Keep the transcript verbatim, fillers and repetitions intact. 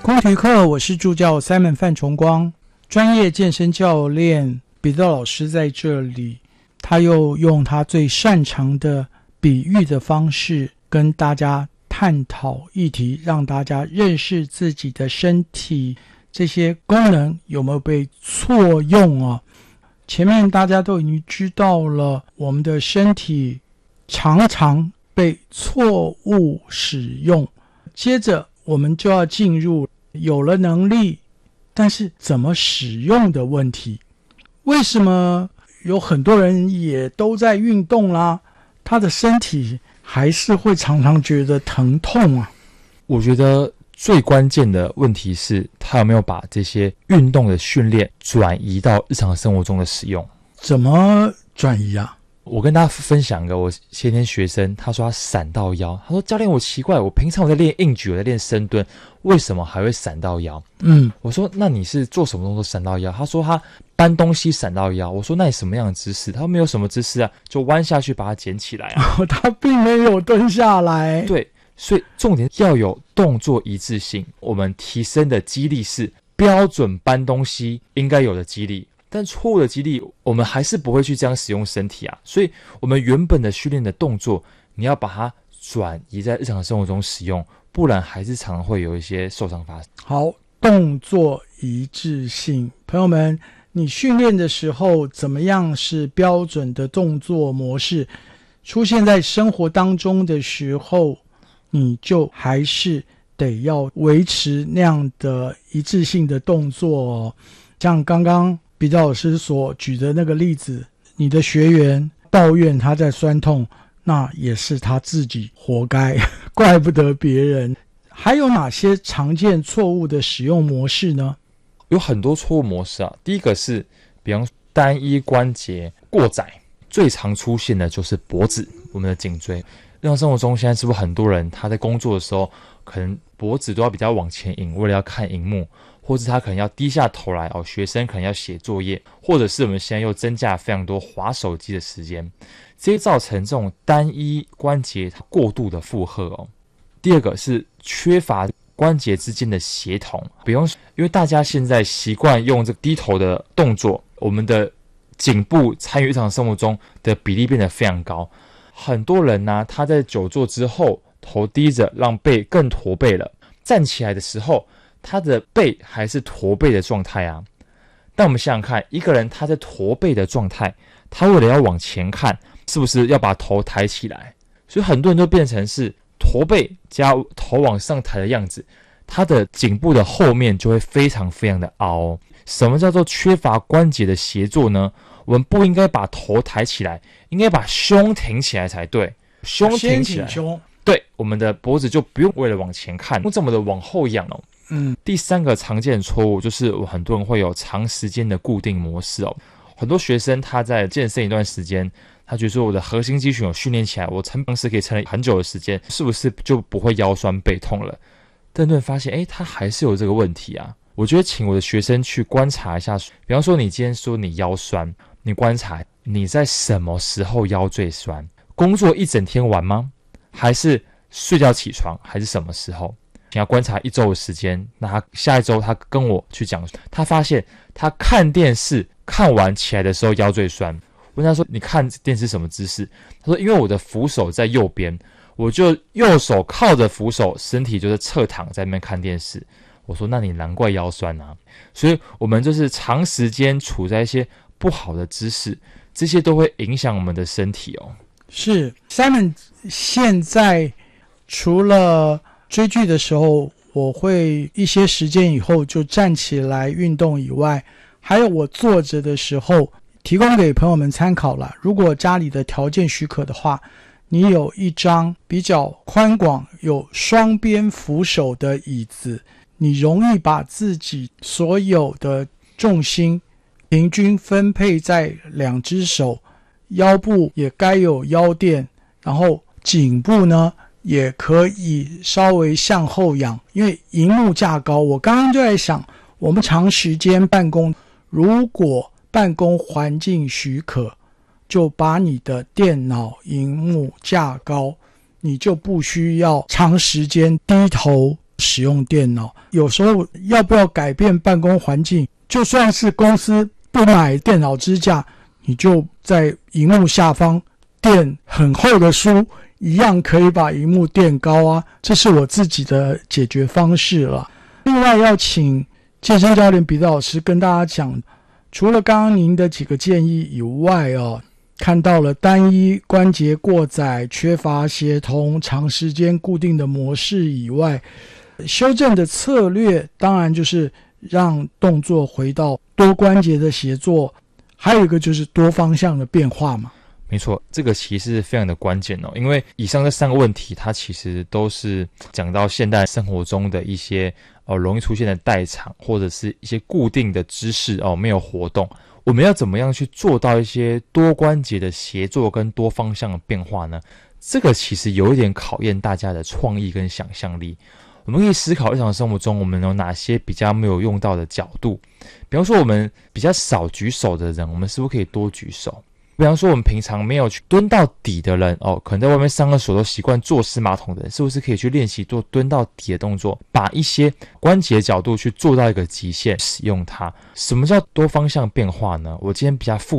空体课，我是助教 Simon 范崇光，专业健身教练彼得老师在这里，他又用他最擅长的比喻的方式跟大家探讨议题，让大家认识自己的身体，这些功能有没有被错用啊？前面大家都已经知道了，我们的身体常常被错误使用，接着我们就要进入有了能力但是怎么使用的问题。为什么有很多人也都在运动啦，他的身体还是会常常觉得疼痛啊？ 我觉得最关键的问题是他有没有把这些运动的训练转移到日常生活中的使用。 怎么转移啊？ 我跟大家分享一个我前天学生，他说他闪到腰，他说教练我奇怪，我平常我在练硬举，我在练深蹲，为什么还会闪到腰？嗯，我说那你是做什么动作闪到腰？他说他搬东西闪到腰。我说那你什么样的姿势？他说没有什么姿势啊，就弯下去把它捡起来啊。 他并没有蹲下来。 对，所以重点要有动作一致性。我们提升的肌力是标准搬东西应该有的肌力，但错误的肌力我们还是不会去这样使用身体啊。所以我们原本的训练的动作你要把它转移在日常生活中使用，不然还是常常会有一些受伤发生。 好，动作一致性，朋友们，你训练的时候怎么样是标准的动作模式？出现在生活当中的时候，你就还是得要维持那样的一致性的动作哦。像刚刚彼得老师所举的那个例子，你的学员抱怨他在酸痛，那也是他自己活该，怪不得别人。还有哪些常见错误的使用模式呢？ 有很多错误模式啊。第一个是比方说单一关节过窄，最常出现的就是脖子，我们的颈椎。日常生活中现在是不是很多人他在工作的时候可能脖子都要比较往前引，为了要看荧幕，或者他可能要低下头来哦，学生可能要写作业，或者是我们现在又增加非常多滑手机的时间，这些造成这种单一关节过度的负荷哦。第二个是缺乏关节之间的协同，比方说因为大家现在习惯用这个低头的动作，我们的颈部参与日常生活中的比例变得非常高。很多人呢、啊，他在久坐之后头低着，让背更驼背了，站起来的时候他的背还是驼背的状态啊。但我们想想看，一个人他在驼背的状态，他为了要往前看，是不是要把头抬起来？所以很多人都变成是驼背加头往上抬的样子，他的颈部的后面就会非常非常的凹。什么叫做缺乏关节的协作呢？我们不应该把头抬起来，应该把胸挺起来才对。胸挺起来， 胸对，我们的脖子就不用为了往前看这么的往后仰哦。嗯，第三个常见的错误就是很多人会有长时间的固定模式哦。很多学生他在健身一段时间，他觉得说我的核心肌群有训练起来，我撑棒式可以撑了很久的时间，是不是就不会腰酸背痛了？但突然发现，诶，他还是有这个问题啊。我觉得请我的学生去观察一下，比方说你今天说你腰酸，你观察你在什么时候腰最酸？工作一整天玩吗？还是睡觉起床？还是什么时候？你要观察一周的时间，那他下一周他跟我去讲，他发现他看电视看完起来的时候腰最酸。问他说你看电视什么姿势？他说因为我的扶手在右边，我就右手靠着扶手，身体就是侧躺在那边看电视。我说那你难怪腰酸啊。所以我们就是长时间处在一些不好的姿势，这些都会影响我们的身体哦。 是 Simon 现在除了追剧的时候我会一些时间以后就站起来运动以外，还有我坐着的时候提供给朋友们参考了。如果家里的条件许可的话，你有一张比较宽广有双边扶手的椅子，你容易把自己所有的重心平均分配在两只手，腰部也该有腰垫，然后颈部呢也可以稍微向后仰，因为萤幕架高。我刚刚就在想，我们长时间办公，如果办公环境许可，就把你的电脑萤幕架高，你就不需要长时间低头使用电脑。有时候要不要改变办公环境，就算是公司不买电脑支架，你就在萤幕下方垫很厚的书，一样可以把萤幕垫高啊，这是我自己的解决方式了。另外要请健身教练彼得老师跟大家讲，除了刚刚您的几个建议以外哦，看到了单一关节过载、缺乏协同、长时间固定的模式以外，修正的策略当然就是让动作回到多关节的协作，还有一个就是多方向的变化嘛。 没错，这个其实非常的关键哦，因为以上这三个问题，它其实都是讲到现代生活中的一些呃容易出现的代偿，或者是一些固定的姿势哦没有活动。我们要怎么样去做到一些多关节的协作跟多方向的变化呢？这个其实有一点考验大家的创意跟想象力。我们可以思考日常生活中我们有哪些比较没有用到的角度，比方说我们比较少举手的人，我们是不是可以多举手？比方说我们平常没有去蹲到底的人哦，可能在外面上个所都习惯坐式马桶的人，是不是可以去练习做蹲到底的动作，把一些关节角度去做到一个极限，使用它。什么叫多方向变化呢？我今天比较复